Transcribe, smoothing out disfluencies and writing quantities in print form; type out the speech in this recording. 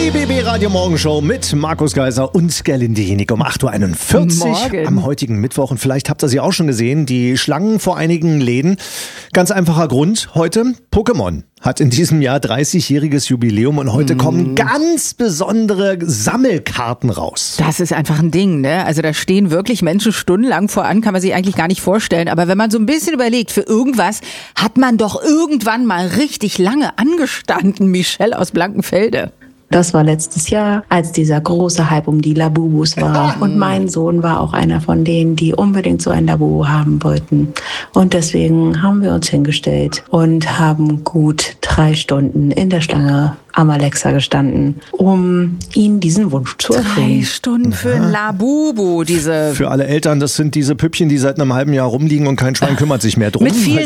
Die BB Radio Morgenshow mit Markus Geiser und Gerlinde Jenig um 8.41 Uhr am heutigen Mittwoch. Und vielleicht habt ihr sie auch schon gesehen, die Schlangen vor einigen Läden. Ganz einfacher Grund heute, Pokémon hat in diesem Jahr 30-jähriges Jubiläum und heute kommen ganz besondere Sammelkarten raus. Das ist einfach ein Ding, ne? Also da stehen wirklich Menschen stundenlang voran, kann man sich eigentlich gar nicht vorstellen. Aber wenn man so ein bisschen überlegt, für irgendwas hat man doch irgendwann mal richtig lange angestanden, Michelle aus Blankenfelde. Das war letztes Jahr, als dieser große Hype um die Labubus war. Und mein Sohn war auch einer von denen, die unbedingt so ein Labubu haben wollten. Und deswegen haben wir uns hingestellt und haben gut 3 Stunden in der Schlange am Alexa gestanden, um ihm diesen Wunsch zu erfüllen. 3 Stunden für ein Labubu, Für alle Eltern, das sind diese Püppchen, die seit einem halben Jahr rumliegen und kein Schwein kümmert sich mehr drum. Mit vielen